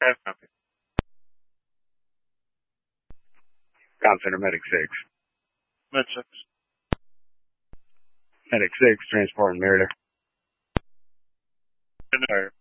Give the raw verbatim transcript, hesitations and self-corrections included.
Have copy. Com Center, Medic six. Med six. Medic six, transporting Merida. Fire.